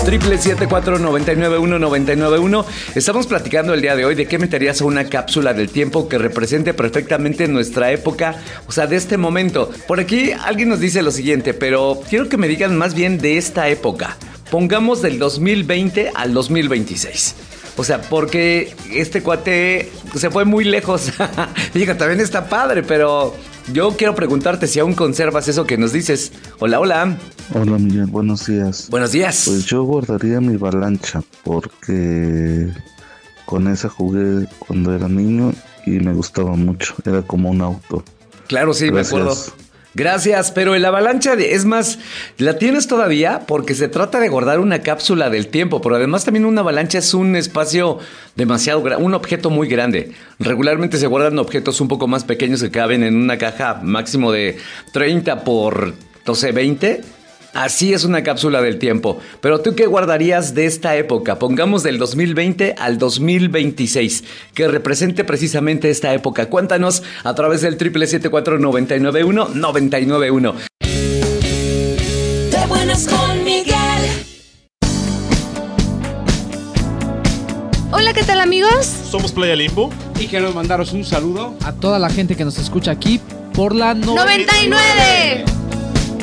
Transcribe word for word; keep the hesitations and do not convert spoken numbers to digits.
Triple siete cuatro nueve nueve uno nueve nueve uno. Estamos platicando el día de hoy de qué meterías a una cápsula del tiempo que represente perfectamente nuestra época, o sea, de este momento. Por aquí alguien nos dice lo siguiente, pero quiero que me digan más bien de esta época. Pongamos del dos mil veinte al dos mil veintiséis. O sea, porque este cuate se fue muy lejos. Diga, también está padre, pero yo quiero preguntarte si aún conservas eso que nos dices. Hola, hola. Hola, Miguel, buenos días. Buenos días. Pues yo guardaría mi avalancha porque con esa jugué cuando era niño y me gustaba mucho. Era como un auto. Claro, sí, Gracias. Me acuerdo. Gracias, pero el avalancha, de, es más, la tienes todavía porque se trata de guardar una cápsula del tiempo, pero además también una avalancha es un espacio demasiado grande, un objeto muy grande. Regularmente se guardan objetos un poco más pequeños que caben en una caja máximo de treinta por, no sé, veinte. Así es una cápsula del tiempo. Pero ¿tú qué guardarías de esta época? Pongamos del dos mil veinte al dos mil veintiséis, que represente precisamente esta época. Cuéntanos a través del triple siete cuatro nueve nueve uno nueve nueve uno. De buenas con Miguel. Hola, ¿qué tal, amigos? Somos Playa Limbo. Y queremos mandaros un saludo a toda la gente que nos escucha aquí por la noventa y nueve.